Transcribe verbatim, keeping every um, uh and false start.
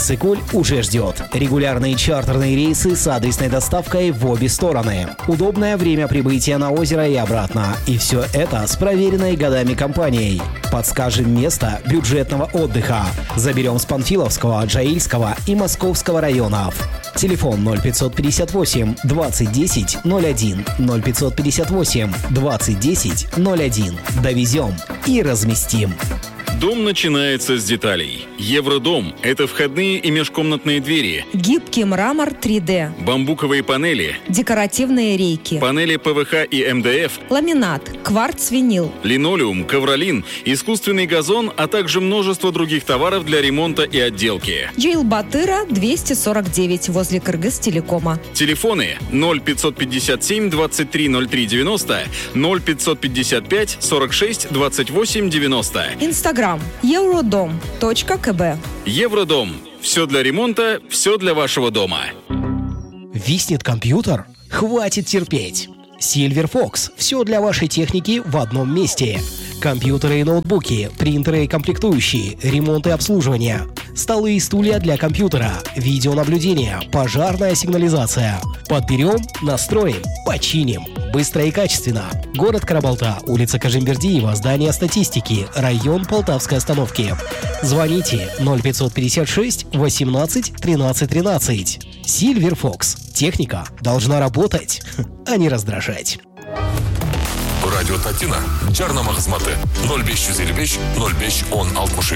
Иссык-Куль уже ждет. Регулярные чартерные рейсы с адресной доставкой в обе стороны. Удобное время прибытия на озеро и обратно. И все это с проверенной годами компанией. Подскажем место бюджетного отдыха. Заберем с Панфиловского, Джаильского и Московского районов. Телефон ноль пятьсот пятьдесят восемь двадцать десять ноль один, ноль пятьсот пятьдесят восемь двадцать десять ноль один. Довезем и разместим. Дом начинается с деталей. Евродом – это входные и межкомнатные двери, гибкий мрамор три дэ, бамбуковые панели, декоративные рейки, панели пэ вэ ха и эм дэ эф, ламинат, кварц-винил, линолеум, ковролин, искусственный газон, а также множество других товаров для ремонта и отделки. Джейл-Батыра, двести сорок девять, возле Кыргыз-Телекома. Телефоны ноль пятьсот пятьдесят семь двадцать три ноль три девяносто, ноль пятьсот пятьдесят пять сорок шесть двадцать восемь девяносто. Инстаграм евродом точка ка бэ. Евродом. Все для ремонта, все для вашего дома. Виснет компьютер? Хватит терпеть. Silverfox. Все для вашей техники в одном месте. Компьютеры и ноутбуки, принтеры и комплектующие, ремонт и обслуживание, столы и стулья для компьютера, видеонаблюдение, пожарная сигнализация. Подберем, настроим, починим. Быстро и качественно. Город Карабалта, улица Кажимбердиева, здание статистики, район Полтавской остановки. Звоните ноль пятьсот пятьдесят шесть восемнадцать тринадцать тринадцать. Silverfox. Техника должна работать, а не раздражать. Радио Татина жарнама хезмәте ноль беш йөз илле биш ноль биш он алтмыш өч.